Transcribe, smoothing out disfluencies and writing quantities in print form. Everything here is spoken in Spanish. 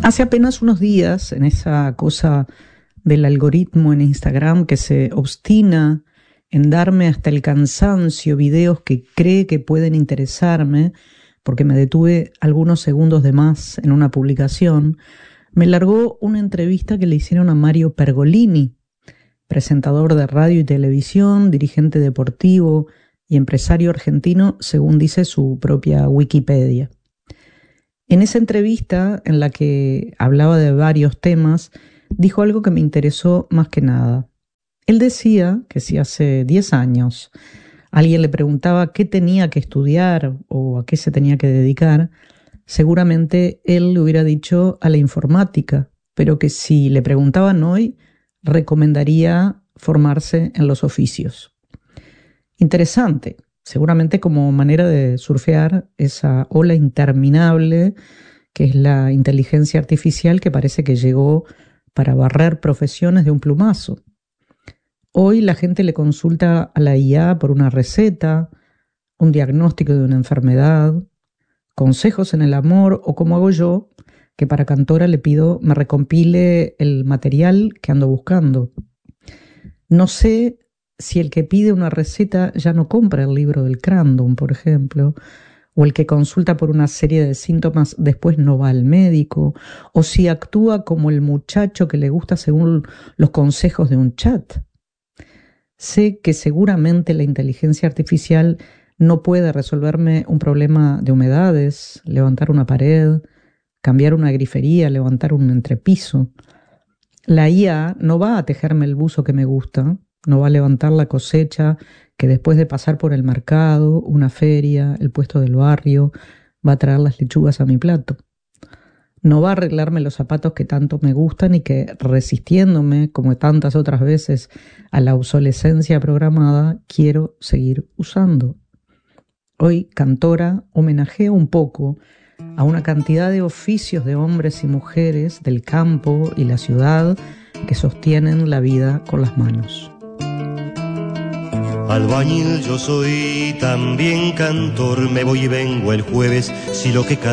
Hace apenas unos días, en esa cosa del algoritmo en Instagram que se obstina en darme hasta el cansancio videos que cree que pueden interesarme, porque me detuve algunos segundos de más en una publicación, me largó una entrevista que le hicieron a Mario Pergolini, presentador de radio y televisión, dirigente deportivo y empresario argentino, según dice su propia Wikipedia. En esa entrevista, en la que hablaba de varios temas, dijo algo que me interesó más que nada. Él decía que si hace 10 años alguien le preguntaba qué tenía que estudiar o a qué se tenía que dedicar, seguramente él le hubiera dicho a la informática, pero que si le preguntaban hoy, recomendaría formarse en los oficios. Interesante, seguramente como manera de surfear esa ola interminable que es la inteligencia artificial que parece que llegó para barrer profesiones de un plumazo. Hoy la gente le consulta a la IA por una receta, un diagnóstico de una enfermedad, consejos en el amor o como hago yo, que para Cantora le pido me recompile el material que ando buscando. No sé si el que pide una receta ya no compra el libro del Crandon, por ejemplo, o el que consulta por una serie de síntomas después no va al médico, o si actúa como el muchacho que le gusta según los consejos de un chat. Sé que seguramente la inteligencia artificial no puede resolverme un problema de humedades, levantar una pared, cambiar una grifería, levantar un entrepiso. La IA no va a tejerme el buzo que me gusta, no va a levantar la cosecha que después de pasar por el mercado, una feria, el puesto del barrio, va a traer las lechugas a mi plato. No va a arreglarme los zapatos que tanto me gustan y que, resistiéndome, como tantas otras veces, a la obsolescencia programada, quiero seguir usando. Hoy, Cantora homenajea un poco a una cantidad de oficios de hombres y mujeres del campo y la ciudad que sostienen la vida con las manos. Albañil yo soy, también cantor, me voy y vengo el jueves, si lo que